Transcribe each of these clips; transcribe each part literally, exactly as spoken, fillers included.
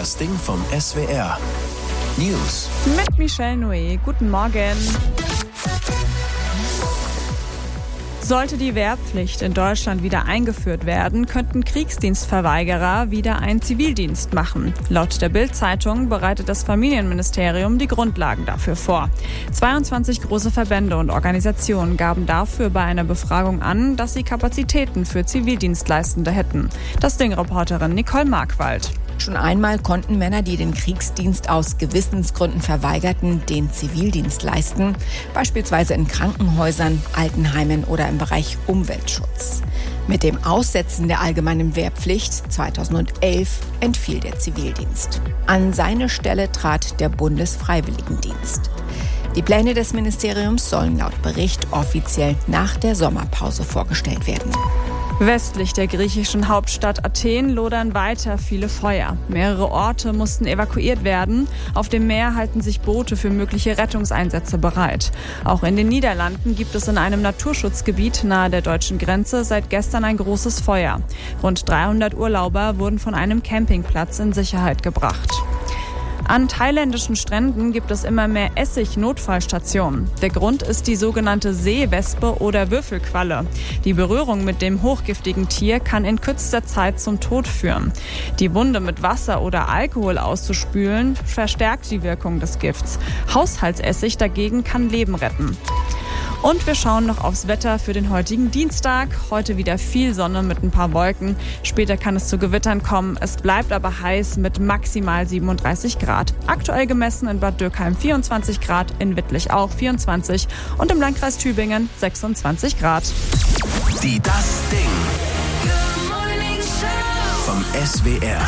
Das Ding vom S W R. News. Mit Michelle Noé. Guten Morgen. Sollte die Wehrpflicht in Deutschland wieder eingeführt werden, könnten Kriegsdienstverweigerer wieder einen Zivildienst machen. Laut der Bild-Zeitung bereitet das Familienministerium die Grundlagen dafür vor. zweiundzwanzig große Verbände und Organisationen gaben dafür bei einer Befragung an, dass sie Kapazitäten für Zivildienstleistende hätten. Das Ding-Reporterin Nicole Markwald. Schon einmal konnten Männer, die den Kriegsdienst aus Gewissensgründen verweigerten, den Zivildienst leisten, beispielsweise in Krankenhäusern, Altenheimen oder im Bereich Umweltschutz. Mit dem Aussetzen der allgemeinen Wehrpflicht zweitausendelf entfiel der Zivildienst. An seine Stelle trat der Bundesfreiwilligendienst. Die Pläne des Ministeriums sollen laut Bericht offiziell nach der Sommerpause vorgestellt werden. Westlich der griechischen Hauptstadt Athen lodern weiter viele Feuer. Mehrere Orte mussten evakuiert werden. Auf dem Meer halten sich Boote für mögliche Rettungseinsätze bereit. Auch in den Niederlanden gibt es in einem Naturschutzgebiet nahe der deutschen Grenze seit gestern ein großes Feuer. Rund dreihundert Urlauber wurden von einem Campingplatz in Sicherheit gebracht. An thailändischen Stränden gibt es immer mehr Essig-Notfallstationen. Der Grund ist die sogenannte Seewespe oder Würfelqualle. Die Berührung mit dem hochgiftigen Tier kann in kürzester Zeit zum Tod führen. Die Wunde mit Wasser oder Alkohol auszuspülen, verstärkt die Wirkung des Gifts. Haushaltsessig dagegen kann Leben retten. Und wir schauen noch aufs Wetter für den heutigen Dienstag. Heute wieder viel Sonne mit ein paar Wolken. Später kann es zu Gewittern kommen. Es bleibt aber heiß mit maximal siebenunddreißig Grad. Aktuell gemessen in Bad Dürkheim vierundzwanzig Grad, in Wittlich auch vierundzwanzig und im Landkreis Tübingen sechsundzwanzig Grad. Die Das Ding vom S W R.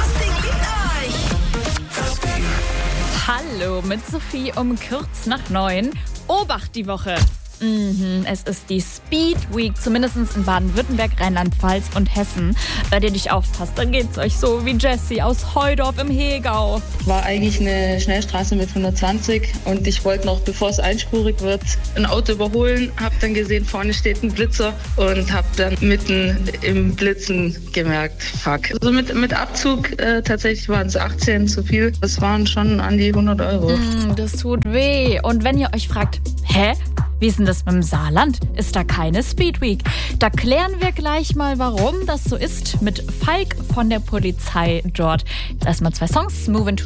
Das Ding. Hallo mit Sophie um kurz nach neun. Obacht die Woche. Mhm, es ist die Speed Week, zumindest in Baden-Württemberg, Rheinland-Pfalz und Hessen. Wenn ihr nicht aufpasst, dann geht's euch so wie Jessie aus Heudorf im Hegau. War eigentlich eine Schnellstraße mit hundertzwanzig und ich wollte noch, bevor es einspurig wird, ein Auto überholen. Hab dann gesehen, vorne steht ein Blitzer und hab dann mitten im Blitzen gemerkt, fuck. Also mit, mit Abzug äh, tatsächlich waren es achtzehn zu viel. Das waren schon an die hundert Euro. Mm, das tut weh. Und wenn ihr euch fragt, hä? Wie ist denn das mit dem Saarland? Ist da keine Speed Week? Da klären wir gleich mal, warum das so ist, mit Falk von der Polizei dort. Jetzt erstmal zwei Songs. Move into